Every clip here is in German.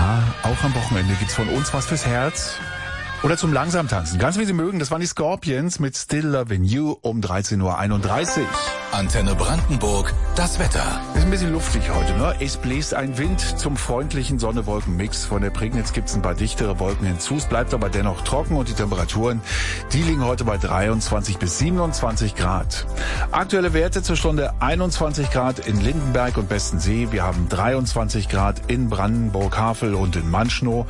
Ja, auch am Wochenende gibt's von uns was fürs Herz. Oder zum Langsamtanzen. Ganz wie Sie mögen, das waren die Scorpions mit Still Lovin' You um 13:31 Uhr. Antenne Brandenburg, das Wetter. Ist ein bisschen luftig heute, ne? Es bläst ein Wind zum freundlichen Sonne-Wolken-Mix. Von der Prignitz gibt's ein paar dichtere Wolken hinzu. Es bleibt aber dennoch trocken und die Temperaturen, die liegen heute bei 23 bis 27 Grad. Aktuelle Werte zur Stunde 21 Grad in Lindenberg und Bestensee. Wir haben 23 Grad in Brandenburg-Havel und in Manschnow.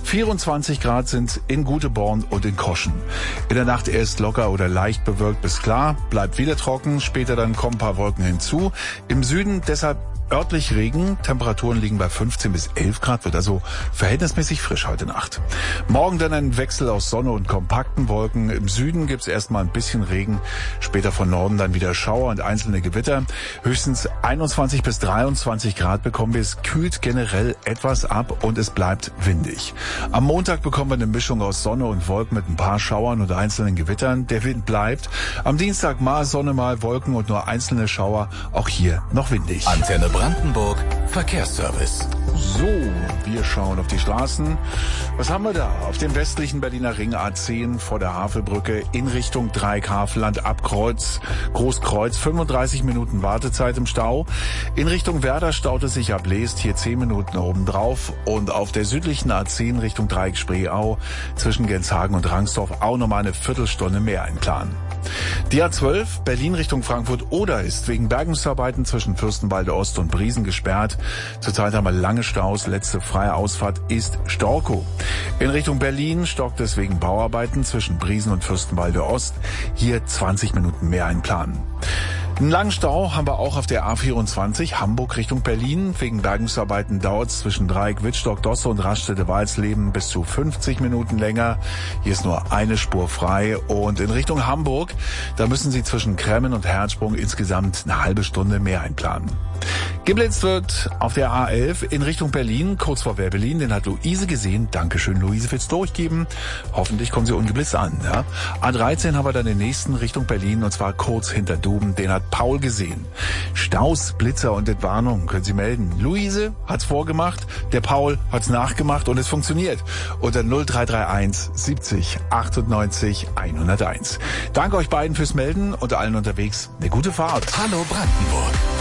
24 Grad sind in Guteborn und in Koschen. In der Nacht erst locker oder leicht bewölkt bis klar, bleibt wieder trocken, später dann kommen ein paar Wolken hinzu. Im Süden deshalb örtlich Regen, Temperaturen liegen bei 15 bis 11 Grad, wird also verhältnismäßig frisch heute Nacht. Morgen dann ein Wechsel aus Sonne und kompakten Wolken. Im Süden gibt's erstmal ein bisschen Regen, später von Norden dann wieder Schauer und einzelne Gewitter. Höchstens 21 bis 23 Grad bekommen wir. Es kühlt generell etwas ab und es bleibt windig. Am Montag bekommen wir eine Mischung aus Sonne und Wolken mit ein paar Schauern und einzelnen Gewittern. Der Wind bleibt. Am Dienstag mal Sonne, mal Wolken und nur einzelne Schauer. Auch hier noch windig. Antenne Brandenburg, Verkehrsservice. So, wir schauen auf die Straßen. Was haben wir da? Auf dem westlichen Berliner Ring A10 vor der Havelbrücke in Richtung Dreieck-Havelland ab Großkreuz. 35 Minuten Wartezeit im Stau. In Richtung Werder staut es sich ab Leest, hier 10 Minuten obendrauf. Und auf der südlichen A10 Richtung Dreieck-Spreeau zwischen Genshagen und Rangsdorf auch nochmal eine Viertelstunde mehr einplanen. Die A12 Berlin Richtung Frankfurt-Oder ist wegen Bergungsarbeiten zwischen Fürstenwalde Ost und Briesen gesperrt. Zurzeit haben wir lange Staus. Letzte freie Ausfahrt ist Storkow. In Richtung Berlin stockt es wegen Bauarbeiten zwischen Briesen und Fürstenwalde Ost. Hier 20 Minuten mehr einplanen. Einen langen Stau haben wir auch auf der A24 Hamburg Richtung Berlin. Wegen Bergungsarbeiten dauert es zwischen Dreieck, Wittstock, Dosse und Raststätte-Walsleben bis zu 50 Minuten länger. Hier ist nur eine Spur frei. Und in Richtung Hamburg, da müssen Sie zwischen Kremmen und Herzsprung insgesamt eine halbe Stunde mehr einplanen. Geblitzt wird auf der A11 in Richtung Berlin, kurz vor Werbelin. Den hat Luise gesehen. Dankeschön, Luise, fürs Durchgeben. Hoffentlich kommen Sie ungeblitzt an. Ja? A13 haben wir dann den nächsten Richtung Berlin, und zwar kurz hinter Duben. Den hat Paul gesehen. Staus, Blitzer und Entwarnung können Sie melden. Luise hat's vorgemacht, der Paul hat's nachgemacht und es funktioniert. Unter 0331 70 98 101. Danke euch beiden fürs Melden und allen unterwegs eine gute Fahrt. Hallo Brandenburg.